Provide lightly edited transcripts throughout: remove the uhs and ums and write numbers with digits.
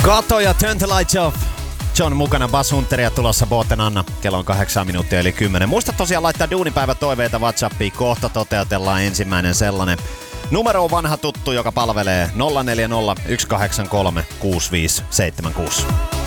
Kato ja Turn the Lights Off. John mukana, Bas Hunteria tulossa Booten Anna. Kello on 8 minuuttia eli 10. Muista tosiaan laittaa duunipäivä toiveita WhatsAppiin. Kohta toteutellaan ensimmäinen sellainen. Numero on vanha tuttu, joka palvelee 040 183 6576.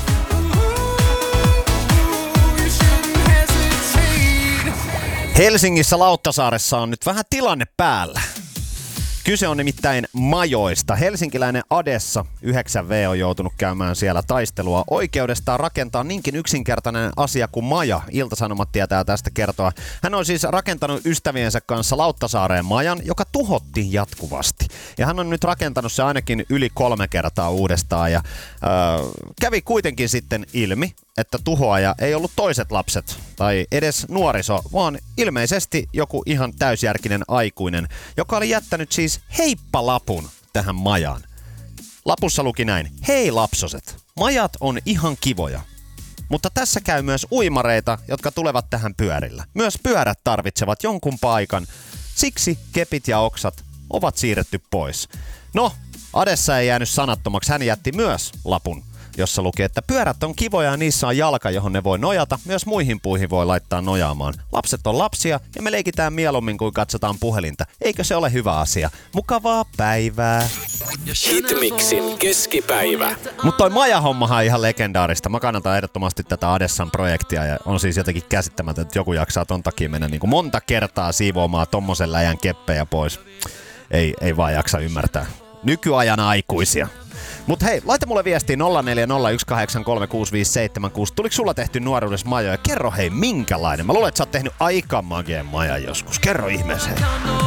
Helsingissä Lauttasaaressa on nyt vähän tilanne päällä. Kyse on nimittäin majoista. Helsinkiläinen Adessa 9V on joutunut käymään siellä taistelua oikeudestaan rakentaa niinkin yksinkertainen asia kuin maja. Ilta-Sanomat tietää tästä kertoa. Hän on siis rakentanut ystäviensä kanssa Lauttasaareen majan, joka tuhottiin jatkuvasti. Ja hän on nyt rakentanut se ainakin yli 3 kertaa uudestaan. Ja kävi kuitenkin sitten ilmi, että tuhoaja ei ollut toiset lapset tai edes nuoriso, vaan ilmeisesti joku ihan täysjärkinen aikuinen, joka oli jättänyt siis heippalapun tähän majaan. Lapussa luki näin: hei lapsoset, majat on ihan kivoja, mutta tässä käy myös uimareita, jotka tulevat tähän pyörillä. Myös pyörät tarvitsevat jonkun paikan, siksi kepit ja oksat ovat siirretty pois. No, Adessa ei jäänyt sanattomaksi, hän jätti myös lapun, jossa luki, että pyörät on kivoja ja niissä on jalka, johon ne voi nojata. Myös muihin puihin voi laittaa nojaamaan. Lapset on lapsia ja me leikitään mieluummin kuin katsotaan puhelinta. Eikö se ole hyvä asia? Mukavaa päivää! Hitmixin keskipäivä. Mutta toi majahommahan on ihan legendaarista. Mä kannatan ehdottomasti tätä Adessan projektia ja on siis jotenkin käsittämätöntä, että joku jaksaa ton takia mennä niin kuin monta kertaa siivoamaan tommosen läjän keppejä pois. Ei vaan jaksa ymmärtää. Nykyajan aikuisia. Mut hei, laita mulle viestiä 0401836576. Tuliko sulla tehty nuoruudessa majoja? Kerro hei, minkälainen? Mä luulen, että sä oot tehnyt aika mageen majan joskus. Kerro ihmeessä hei.